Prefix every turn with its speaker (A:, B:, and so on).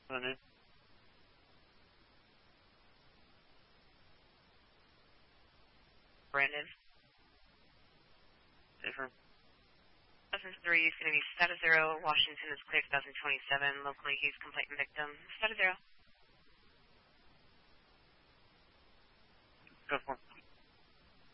A: Brandon.
B: Different.
A: 2003 is going to be status 0. Washington is clear 2027. Locally, he's complainant victim. Status 0.
B: Go for it.